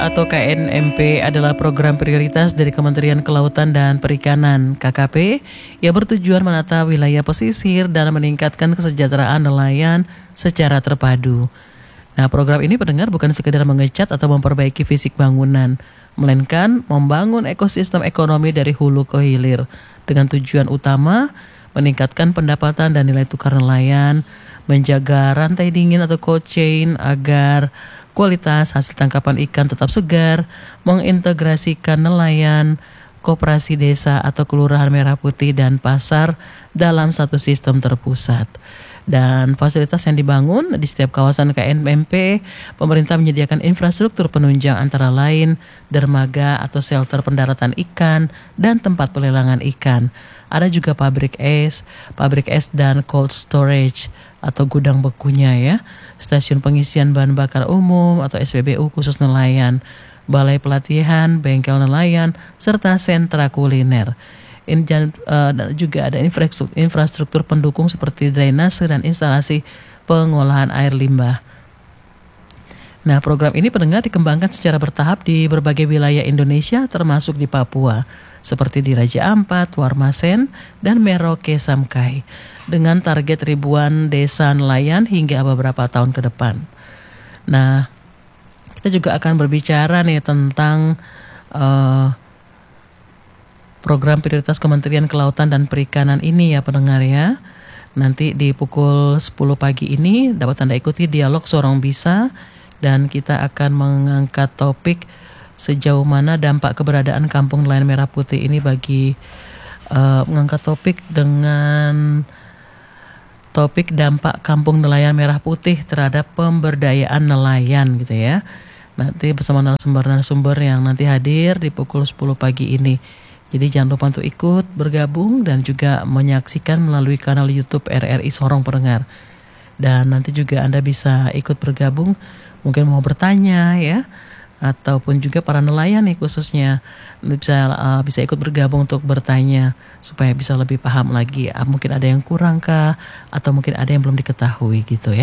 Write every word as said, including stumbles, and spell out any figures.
Atau K N M P adalah program prioritas dari Kementerian Kelautan dan Perikanan K K P yang bertujuan menata wilayah pesisir dan meningkatkan kesejahteraan nelayan secara terpadu. Nah, program ini pendengar bukan sekedar mengecat atau memperbaiki fisik bangunan, melainkan membangun ekosistem ekonomi dari hulu ke hilir dengan tujuan utama meningkatkan pendapatan dan nilai tukar nelayan, menjaga rantai dingin atau cold chain agar kualitas hasil tangkapan ikan tetap segar, mengintegrasikan nelayan, koperasi desa atau kelurahan merah putih dan pasar dalam satu sistem terpusat. Dan fasilitas yang dibangun di setiap kawasan K N M P, pemerintah menyediakan infrastruktur penunjang antara lain dermaga atau shelter pendaratan ikan dan tempat pelelangan ikan. Ada juga pabrik es, pabrik es dan cold storage atau gudang bekunya ya, stasiun pengisian bahan bakar umum atau S P B U khusus nelayan, balai pelatihan, bengkel nelayan, serta sentra kuliner. Ini uh, juga ada infrastruktur, infrastruktur pendukung seperti drainase dan instalasi pengolahan air limbah. Nah, program ini pendengar dikembangkan secara bertahap di berbagai wilayah Indonesia termasuk di Papua, seperti di Raja Ampat, Warmasen, dan Merauke Samkai, dengan target ribuan desa nelayan hingga beberapa tahun ke depan. Nah, kita juga akan berbicara nih tentang uh, program prioritas Kementerian Kelautan dan Perikanan ini ya pendengar ya. Nanti di pukul sepuluh pagi ini dapat Anda ikuti dialog Sorong Bisa, dan kita akan mengangkat topik sejauh mana dampak keberadaan Kampung Nelayan Merah Putih ini bagi uh, mengangkat topik dengan topik dampak Kampung Nelayan Merah Putih terhadap pemberdayaan nelayan gitu ya. Nanti bersama narasumber-narasumber yang nanti hadir di pukul sepuluh pagi ini. Jadi jangan lupa untuk ikut bergabung dan juga menyaksikan melalui kanal YouTube R R I Sorong pendengar. Dan nanti juga Anda bisa ikut bergabung, mungkin mau bertanya ya, ataupun juga para nelayan nih khususnya bisa uh, bisa ikut bergabung untuk bertanya supaya bisa lebih paham lagi. Uh, mungkin ada yang kurang kah, atau mungkin ada yang belum diketahui gitu ya.